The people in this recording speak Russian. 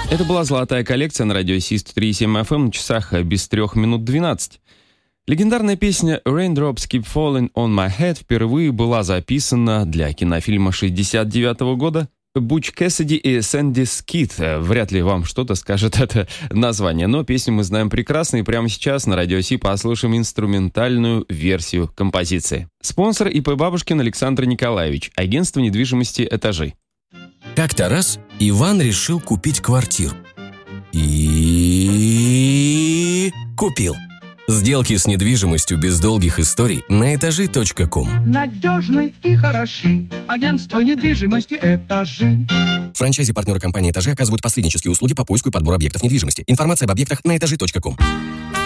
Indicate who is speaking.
Speaker 1: Это была «Золотая коллекция» на радио C103.7 FM на часах без 3 минут 12. Легендарная песня «Raindrops Keep Falling on My Head» впервые была записана для кинофильма 1969 года. Буч Кэссиди и Сэнди Скит. Вряд ли вам что-то скажет это название, но песню мы знаем прекрасно, и прямо сейчас на радио Си послушаем инструментальную версию композиции. Спонсор ИП Бабушкин Александр Николаевич, агентство недвижимости «Этажи».
Speaker 2: Как-то раз Иван решил купить квартиру. И купил. Сделки с недвижимостью без долгих историй на этажи.ком.
Speaker 3: Надежны и хороши. Агентство недвижимости «Этажи».
Speaker 2: Франчайзи-партнеры компании «Этажи» оказывают посреднические услуги по поиску и подбору объектов недвижимости. Информация об объектах на этажи.ком.